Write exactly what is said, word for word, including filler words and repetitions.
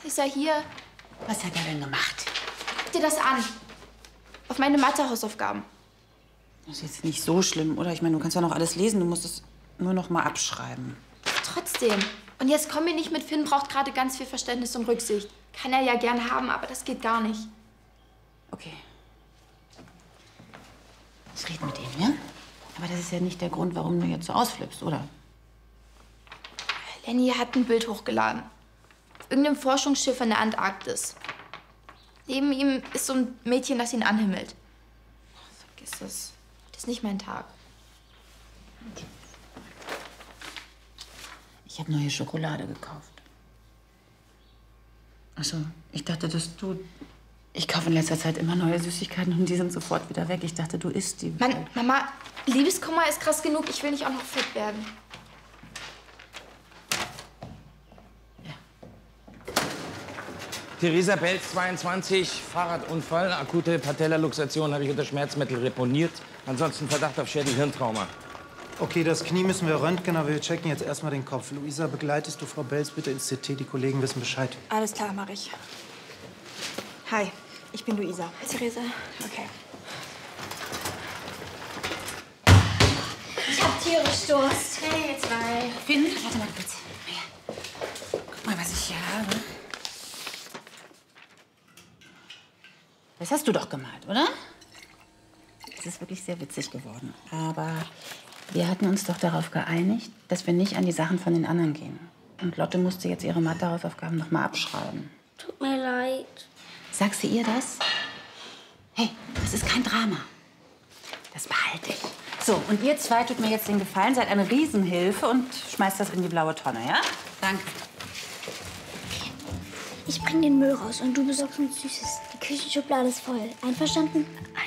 Ist er hier? Was hat er denn gemacht? Guck dir das an. Auf meine Mathe-Hausaufgaben. Das ist jetzt nicht so schlimm, oder? Ich meine, du kannst ja noch alles lesen. Du musst es nur noch mal abschreiben. Trotzdem. Und jetzt komm mir nicht mit, Finn braucht gerade ganz viel Verständnis und Rücksicht. Kann er ja gern haben, aber das geht gar nicht. Okay. Ich rede mit ihm, ja? Aber das ist ja nicht der Grund, warum du jetzt so ausflippst, oder? Lenny hat ein Bild hochgeladen. Auf irgendeinem Forschungsschiff in der Antarktis. Neben ihm ist so ein Mädchen, das ihn anhimmelt. Vergiss es. Das ist nicht mein Tag. Ich habe neue Schokolade gekauft. Ach so, ich dachte, dass du... Ich kaufe in letzter Zeit immer neue Süßigkeiten und die sind sofort wieder weg. Ich dachte, du isst die. Mann, Mama, Liebeskummer ist krass genug. Ich will nicht auch noch fett werden. Theresa Belz, zweiundzwanzig, Fahrradunfall, akute Patellaluxation, habe ich unter Schmerzmittel reponiert. Ansonsten Verdacht auf Schädel-Hirntrauma. Okay, das Knie müssen wir röntgen, aber wir checken jetzt erstmal den Kopf. Luisa, begleitest du Frau Belz bitte ins C T? Die Kollegen wissen Bescheid. Alles klar, mache ich. Hi, ich bin Luisa. Theresa. Okay. Ich hab tierisch Durst. Hey, ihr zwei. Finn, warte mal kurz. Ja. Guck mal, was ich hier habe. Das hast du doch gemalt, oder? Das ist wirklich sehr witzig geworden. Aber wir hatten uns doch darauf geeinigt, dass wir nicht an die Sachen von den anderen gehen. Und Lotte musste jetzt ihre Mathehausaufgaben noch mal abschreiben. Tut mir leid. Sagst du ihr das? Hey, das ist kein Drama. Das behalte ich. So, und ihr zwei tut mir jetzt den Gefallen, seid eine Riesenhilfe und schmeißt das in die blaue Tonne, ja? Danke. Ich bring den Müll raus und du besorgst uns Süßes. Die Küchenschublade ist voll. Einverstanden?